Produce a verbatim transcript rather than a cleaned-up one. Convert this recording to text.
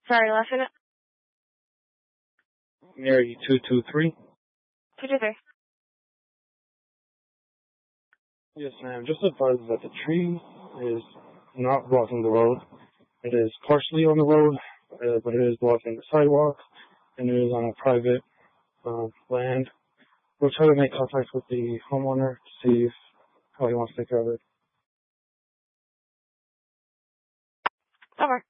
Sorry, last minute. Mary two two three. two two three. Yes, ma'am. Just advise that the tree is not blocking the road. It is partially on the road, uh, but it is blocking the sidewalk, and it is on a private uh, land. We'll try to make contact with the homeowner to see if, how he wants to take care of it. Over.